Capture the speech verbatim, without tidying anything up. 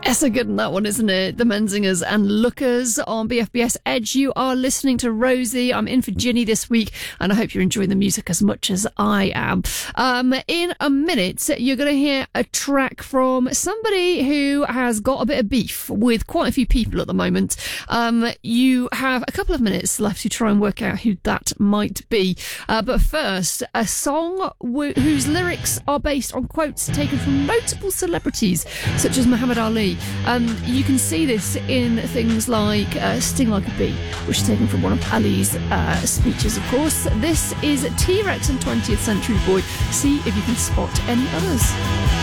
Yes, a good one, that one, isn't it? The Menzingers and Lookers on B F B S Edge. You are listening to Rosie. I'm in for Ginny this week, and I hope you're enjoying the music as much as I am. Um, in a minute, you're going to hear a track from somebody who has got a bit of beef with quite a few people at the moment. Um, you have a couple of minutes left to try and work out who that might be. Uh, but first, a song w- whose lyrics are based on quotes taken from notable celebrities, such as Muhammad Ali. Um, you can see this in things like uh, Sting Like a Bee, which is taken from one of Ali's uh, speeches, of course. This is T-Rex and twentieth Century Boy. See if you can spot any others.